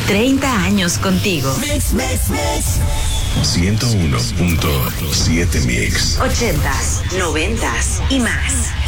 30 años contigo. Mix, mix, mix. 101.7 Mix. 80s, 90s y más.